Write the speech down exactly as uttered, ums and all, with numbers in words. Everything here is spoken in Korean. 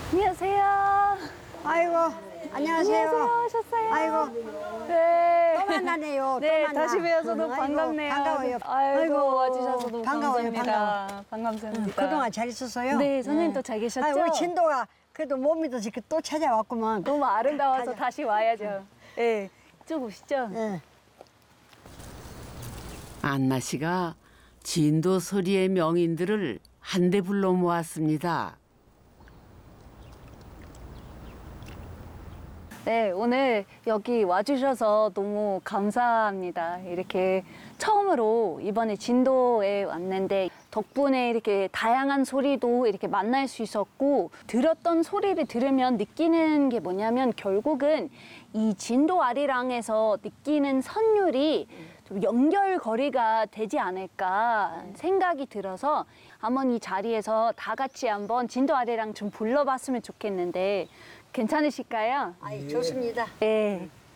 안녕하세요. 아이고, 안녕하세요. 안녕하세요. 오셨어요? 아이고, 네. 또 만나네요. 네, 또 만나. 다시 뵈어서 너무 아이고, 반갑네요. 반가워요. 아이고, 아이고, 와주셔서 너무 반가워요, 감사합니다. 반갑습니다. 그동안 잘 있었어요? 네, 선생님도 잘 계셨죠? 아, 우리 진도가 그래도 몸이 더 지금 또 찾아왔구만. 너무 아름다워서 가자. 다시 와야죠. 네, 이쪽 오시죠. 예. 안나 씨가 진도 소리의 명인들을 한데 불러 모았습니다. 네, 오늘 여기 와주셔서 너무 감사합니다. 이렇게 처음으로 이번에 진도에 왔는데 덕분에 이렇게 다양한 소리도 이렇게 만날 수 있었고 들었던 소리를 들으면 느끼는 게 뭐냐면 결국은 이 진도 아리랑에서 느끼는 선율이 좀 연결고리가 되지 않을까 생각이 들어서 한번 이 자리에서 다 같이 한번 진도 아리랑 좀 불러봤으면 좋겠는데 괜찮으실까요? 아이, 좋습니다. 네.